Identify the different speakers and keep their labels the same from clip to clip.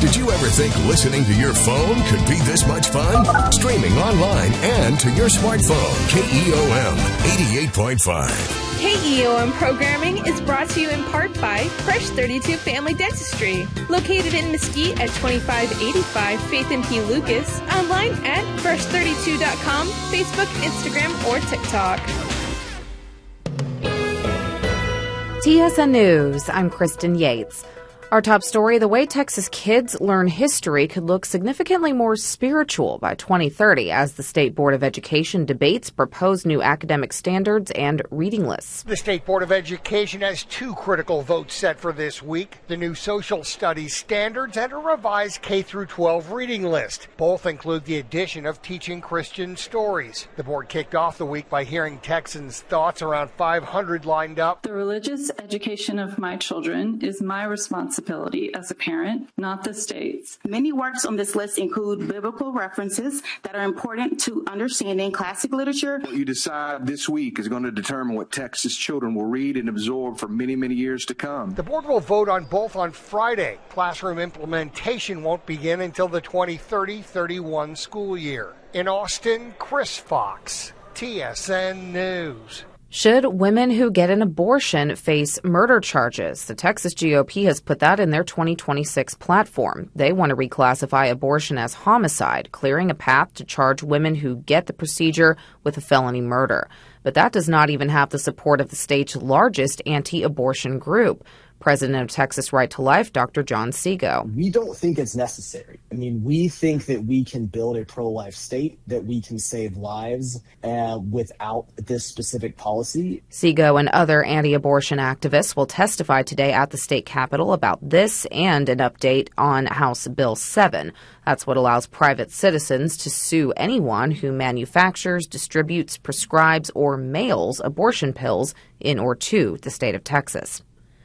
Speaker 1: Did you ever think listening to your phone could be this much fun? Streaming online and to your smartphone. KEOM 88.5.
Speaker 2: KEOM programming is brought to you in part by Fresh 32 Family Dentistry, located in Mesquite at 2585 Faith and P. Lucas, online at fresh32.com, Facebook, Instagram, or TikTok.
Speaker 3: TSN News, I'm Kristen Yates. Our top story, the way Texas kids learn history could look significantly more spiritual by 2030 as the State Board of Education debates proposed new academic standards and reading lists.
Speaker 4: The State Board of Education has two critical votes set for this week, the new social studies standards and a revised K-12 reading list. Both include the addition of teaching Christian stories. The board kicked off the week by hearing Texans' thoughts. Around 500 lined up.
Speaker 5: The religious education of my children is my responsibility as a parent, not the state's.
Speaker 6: Many works on this list include biblical references that are important to understanding classic literature.
Speaker 7: What you decide this week is going to determine what Texas children will read and absorb for many, many years to come.
Speaker 4: The board will vote on both on Friday. Classroom implementation won't begin until the 2030-31 school year. In Austin, Chris Fox, TSN News.
Speaker 3: Should women who get an abortion face murder charges? The Texas GOP has put that in their 2026 platform. They want to reclassify abortion as homicide, clearing a path to charge women who get the procedure with a felony murder. But that does not even have the support of the state's largest anti-abortion group. President of Texas Right to Life, Dr. John Sego.
Speaker 8: We don't think it's necessary. I mean, we think that we can build a pro-life state, that we can save lives without this specific policy.
Speaker 3: Sego and other anti-abortion activists will testify today at the state capitol about this and an update on House Bill 7. That's what allows private citizens to sue anyone who manufactures, distributes, prescribes, or mails abortion pills in or to the state of Texas.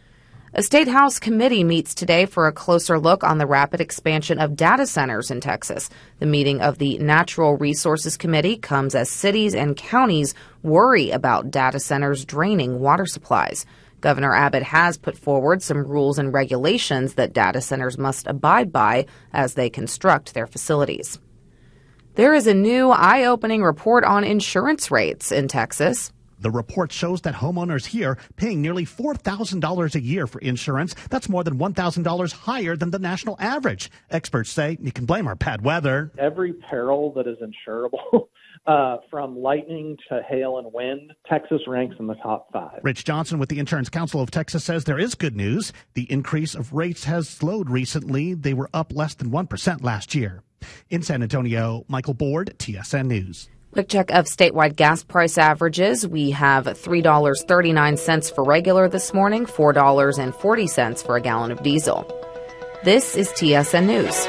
Speaker 3: A State House committee meets today for a closer look on the rapid expansion of data centers in Texas. The meeting of the Natural Resources Committee comes as cities and counties worry about data centers draining water supplies. Governor Abbott has put forward some rules and regulations that data centers must abide by as they construct their facilities. There is a new eye-opening report on insurance rates in Texas.
Speaker 9: The report shows that homeowners here paying nearly $4,000 a year for insurance. That's more than $1,000 higher than the national average. Experts say you can blame our bad weather.
Speaker 10: Every peril that is insurable, from lightning to hail and wind, Texas ranks in the top 5.
Speaker 9: Rich Johnson with the Insurance Council of Texas says there is good news. The increase of rates has slowed recently. They were up less than 1% last year. In San Antonio, Michael Board, TSN News.
Speaker 3: Quick check of statewide gas price averages. We have $3.39 for regular this morning, $4.40 for a gallon of diesel. This is TSN News.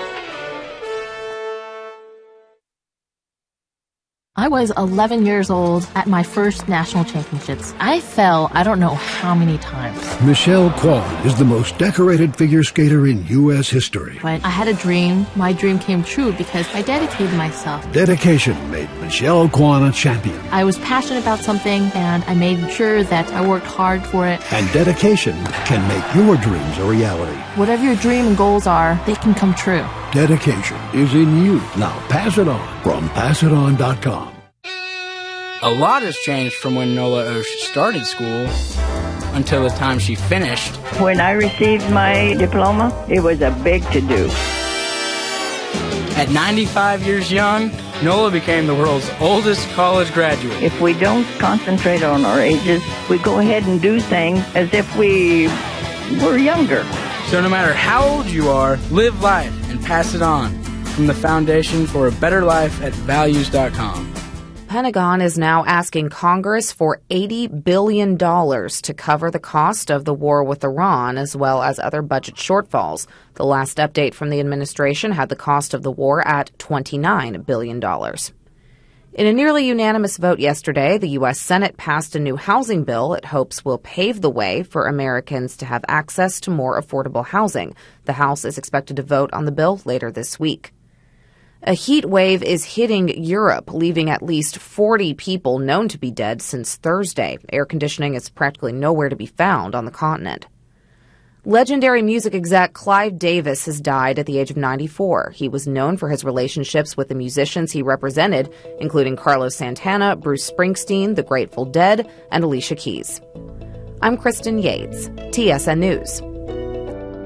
Speaker 11: I was 11 years old at my first national championships. I fell I don't know how many times.
Speaker 12: Michelle Kwan is the most decorated figure skater in U.S. history.
Speaker 11: But I had a dream. My dream came true because I dedicated myself.
Speaker 12: Dedication made Michelle Kwan a champion.
Speaker 11: I was passionate about something, and I made sure that I worked hard for it.
Speaker 12: And dedication can make your dreams a reality.
Speaker 11: Whatever your dream and goals are, they can come true.
Speaker 12: Dedication is in you. Now pass it on from passiton.com.
Speaker 13: A lot has changed from when Nola Osh started school until the time she finished.
Speaker 14: When I received my diploma, it was a big to-do.
Speaker 13: At 95 years young, Nola became the world's oldest college graduate.
Speaker 14: If we don't concentrate on our ages, we go ahead and do things as if we were younger.
Speaker 13: So no matter how old you are, live life and pass it on. From the Foundation for a Better Life at Values.com.
Speaker 3: Pentagon is now asking Congress for $80 billion to cover the cost of the war with Iran, as well as other budget shortfalls. The last update from the administration had the cost of the war at $29 billion. In a nearly unanimous vote yesterday, the U.S. Senate passed a new housing bill it hopes will pave the way for Americans to have access to more affordable housing. The House is expected to vote on the bill later this week. A heat wave is hitting Europe, leaving at least 40 people known to be dead since Thursday. Air conditioning is practically nowhere to be found on the continent. Legendary music exec Clive Davis has died at the age of 94. He was known for his relationships with the musicians he represented, including Carlos Santana, Bruce Springsteen, The Grateful Dead, and Alicia Keys. I'm Kristen Yates, TSN News.